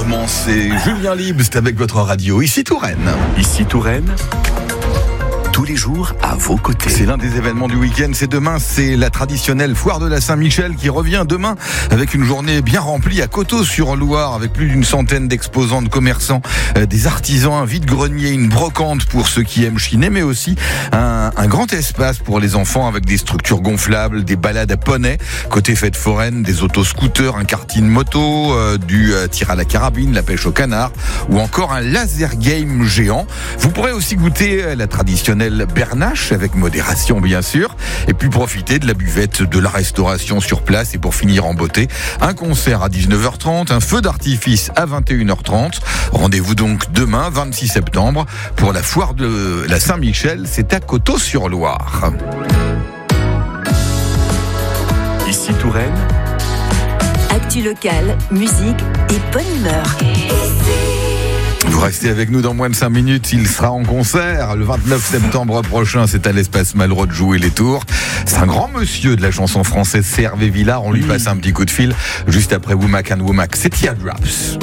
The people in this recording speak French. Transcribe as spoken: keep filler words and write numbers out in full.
mouvement, c'est Julien Libre, c'est avec votre radio, ici Touraine. Ici Touraine, tous les jours à vos côtés. C'est l'un des événements du week-end, c'est demain, c'est la traditionnelle foire de la Saint-Michel qui revient demain avec une journée bien remplie à Coteaux-sur-Loire avec plus d'une centaine d'exposants, de commerçants, euh, des artisans, un vide-grenier, une brocante pour ceux qui aiment chiner, mais aussi un, un grand espace pour les enfants avec des structures gonflables, des balades à poney, côté fête foraine, des autoscooters, un karting moto, euh, du euh, tir à la carabine, la pêche au canard ou encore un laser game géant. Vous pourrez aussi goûter euh, la traditionnelle bernache avec modération bien sûr, et puis profiter de la buvette, de la restauration sur place, et pour finir en beauté, un concert à dix-neuf heures trente, un feu d'artifice à vingt et une heures trente. Rendez-vous donc demain vingt-six septembre pour la foire de la Saint-Michel, c'est à Coteaux-sur-Loire. Ici Touraine, actu locale, musique et bonne humeur. Vous restez avec nous dans moins de cinq minutes, il sera en concert le vingt-neuf septembre prochain, c'est à l'Espace Malraux de jouer les Tours. C'est un grand monsieur de la chanson française, c'est Hervé Villard, on lui passe un petit coup de fil juste après Womack and Womack, c'est Teardrops.